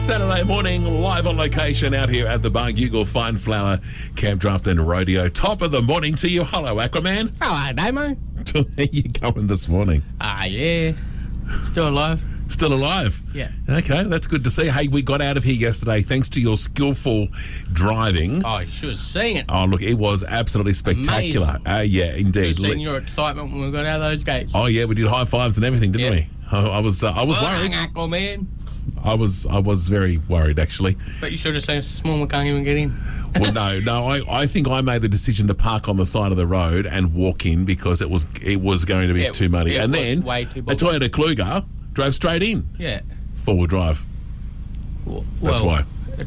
Saturday morning, live on location out here at the Bargugal Fine Flower Camp Draft and Rodeo. Top of the morning to you. Hello, Aquaman. Hello, Damo. How you going this morning? Yeah. Still alive. Still alive? Yeah. Okay, that's good to see. Hey, we got out of here yesterday thanks to your skillful driving. Oh, you should have seen it. Oh, look, it was absolutely spectacular. Yeah, indeed. You should have seen your excitement when we got out of those gates. Oh, yeah, we did high fives and everything, didn't we? I was worried. Aquaman. I was very worried, actually. But you should have seen us this morning. We can't even get in. Well, no. I think I made the decision to park on the side of the road and walk in because it was going to be too muddy. And then way too a Toyota Kluger drove straight in. Yeah. Four-wheel drive. That's why.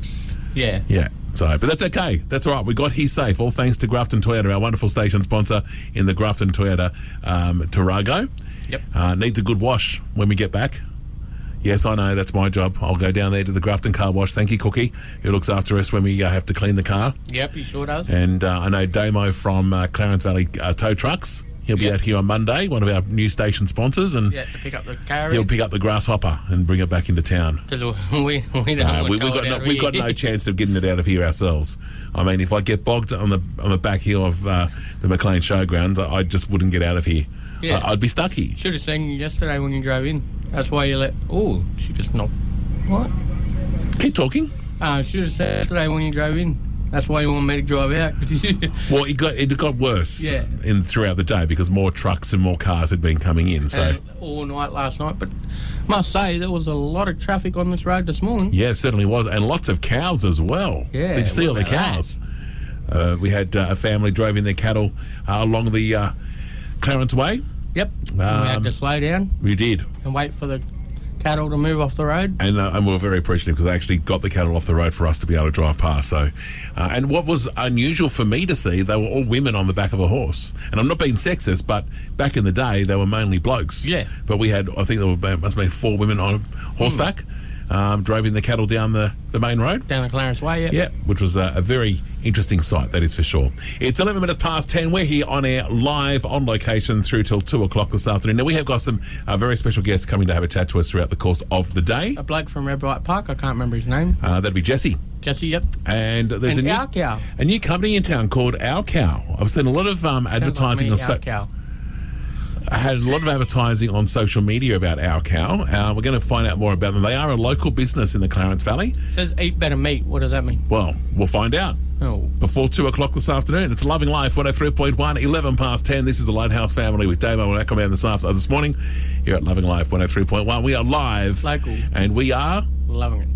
Yeah. So, but that's okay. That's all right. We got here safe. All thanks to Grafton Toyota, our wonderful station sponsor in the Grafton Toyota Tarago. Yep. Needs a good wash when we get back. Yes, I know. That's my job. I'll go down there to the Grafton Car Wash. Thank you, Cookie, who looks after us when we have to clean the car. Yep, he sure does. And I know Damo from Clarence Valley Tow Trucks. He'll be out here on Monday, one of our new station sponsors. And to pick up the car. He'll pick up the grasshopper and bring it back into town. Because we don't we've got no chance of getting it out of here ourselves. I mean, if I get bogged on the back hill of the McLean Showgrounds, I just wouldn't get out of here. Yeah. I'd be stuck here. Should have seen you yesterday when you drove in. That's why you let... Oh, she just knocked... What? Keep talking. Should have said yesterday when you drove in. That's why you want me to drive out. Well, it got worse throughout the day because more trucks and more cars had been coming in. So all night last night. But I must say, there was a lot of traffic on this road this morning. Yeah, it certainly was. And lots of cows as well. Yeah. Did you see all the cows? We had a family driving their cattle along the Clarence Way. Yep. We had to slow down. We did. And wait for the cattle to move off the road. And we were very appreciative because they actually got the cattle off the road for us to be able to drive past. So, and what was unusual for me to see, they were all women on the back of a horse. And I'm not being sexist, but back in the day, they were mainly blokes. Yeah. But we had, I think there must have been 4 women on horseback. Driving the cattle down the main road. Down the Clarence Way, Yeah, which was a very interesting sight, that is for sure. It's 11 minutes past 10. We're here on air, live on location through till 2 o'clock this afternoon. Now, we have got some very special guests coming to have a chat to us throughout the course of the day. A bloke from Red Bright Park, I can't remember his name. That'd be Jesse. Jesse, yep. And there's a new company in town called Our Cow. I've seen a lot of advertising on Cow. I had a lot of advertising on social media about Our Cow. We're going to find out more about them. They are a local business in the Clarence Valley. It says eat better meat. What does that mean? Well, we'll find out. Oh. Before 2 o'clock this afternoon. It's Loving Life, 103.1, 11 past 10. This is the Lighthouse Family with Damo and Aquaman this morning here at Loving Life, 103.1. We are live. Local. And we are... loving it.